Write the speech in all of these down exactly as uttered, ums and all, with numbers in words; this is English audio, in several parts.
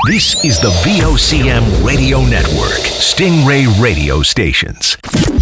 This is the V O C M Radio Network, Stingray Radio Stations.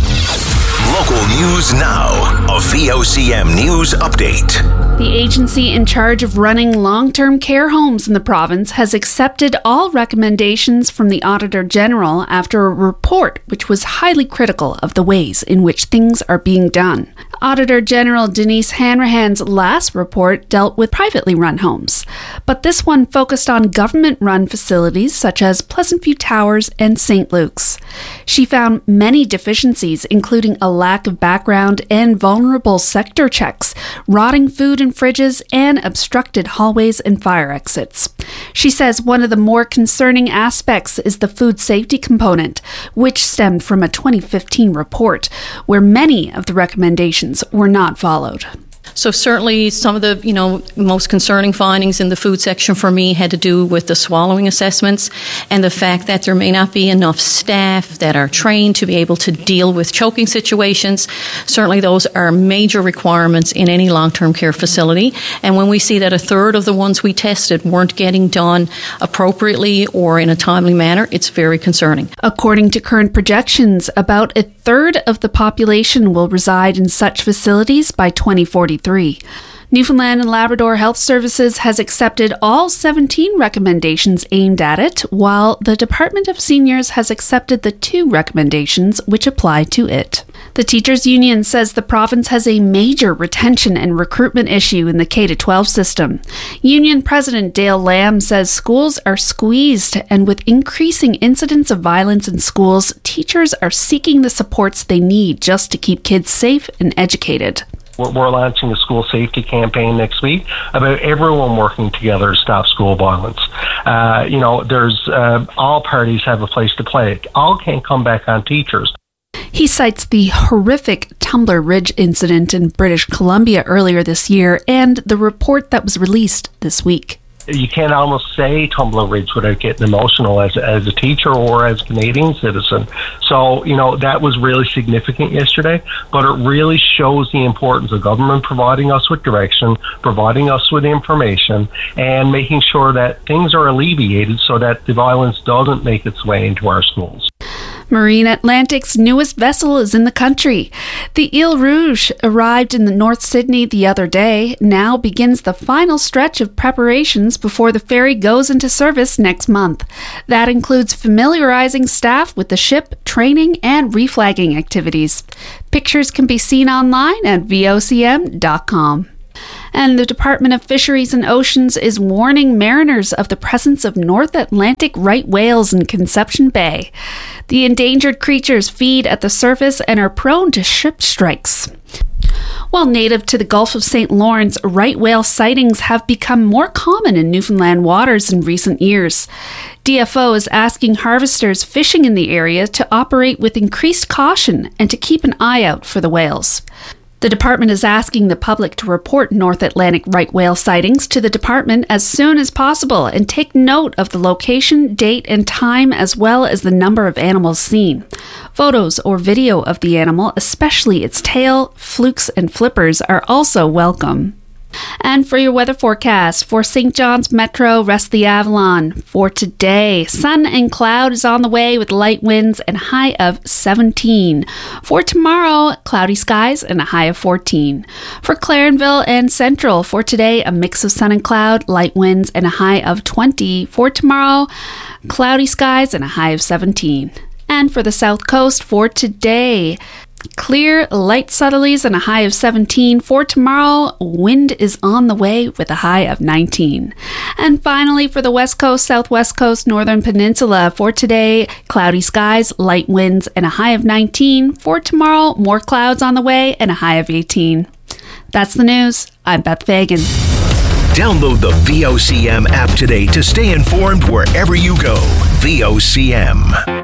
Local news now. A V O C M news update. The agency in charge of running long-term care homes in the province has accepted all recommendations from the Auditor General after a report which was highly critical of the ways in which things are being done. Auditor General Denise Hanrahan's last report dealt with privately run homes, but this one focused on government-run facilities such as Pleasant View Towers and Saint Luke's. She found many deficiencies, including a lack of background and vulnerable sector checks, rotting food in fridges, and obstructed hallways and fire exits. She says one of the more concerning aspects is the food safety component, which stemmed from a twenty fifteen report, where many of the recommendations were not followed. So certainly some of the, you know, most concerning findings in the food section for me had to do with the swallowing assessments and the fact that there may not be enough staff that are trained to be able to deal with choking situations. Certainly those are major requirements in any long-term care facility. And when we see that a third of the ones we tested weren't getting done appropriately or in a timely manner, it's very concerning. According to current projections, about a third of the population will reside in such facilities by twenty forty-three. Newfoundland and Labrador Health Services has accepted all seventeen recommendations aimed at it, while the Department of Seniors has accepted the two recommendations which apply to it. The Teachers Union says the province has a major retention and recruitment issue in the K through twelve system. Union President Dale Lamb says schools are squeezed, and with increasing incidents of violence in schools, teachers are seeking the supports they need just to keep kids safe and educated. We're launching a school safety campaign next week about everyone working together to stop school violence. Uh, you know, there's uh, all parties have a place to play. All can't come back on teachers. He cites the horrific Tumbler Ridge incident in British Columbia earlier this year and the report that was released this week. You can't almost say Tumbler Ridge without getting emotional as, as a teacher or as a Canadian citizen. So, you know, that was really significant yesterday, but it really shows the importance of government providing us with direction, providing us with information, and making sure that things are alleviated so that the violence doesn't make its way into our schools. Marine Atlantic's newest vessel is in the country. The Ile Rouge arrived in the North Sydney the other day. Now begins the final stretch of preparations before the ferry goes into service next month. That includes familiarizing staff with the ship, training, and reflagging activities. Pictures can be seen online at V O C M dot com. And the Department of Fisheries and Oceans is warning mariners of the presence of North Atlantic right whales in Conception Bay. The endangered creatures feed at the surface and are prone to ship strikes. While native to the Gulf of Saint Lawrence, right whale sightings have become more common in Newfoundland waters in recent years. D F O is asking harvesters fishing in the area to operate with increased caution and to keep an eye out for the whales. The department is asking the public to report North Atlantic right whale sightings to the department as soon as possible and take note of the location, date, and time, as well as the number of animals seen. Photos or video of the animal, especially its tail, flukes, and flippers, are also welcome. And for your weather forecast, for Saint John's Metro, rest the Avalon. For today, sun and cloud is on the way with light winds and a high of seventeen. For tomorrow, cloudy skies and a high of fourteen. For Clarenville and Central, for today, a mix of sun and cloud, light winds, and a high of twenty. For tomorrow, cloudy skies and a high of seventeen. And for the South Coast, for today, clear, light southerlies and a high of seventeen. For tomorrow, wind is on the way with a high of nineteen. And finally, for the West Coast, Southwest Coast, Northern Peninsula, for today, cloudy skies, light winds, and a high of nineteen. For tomorrow, more clouds on the way and a high of eighteen. That's the news. I'm Beth Fagan. Download the V O C M app today to stay informed wherever you go. V O C M.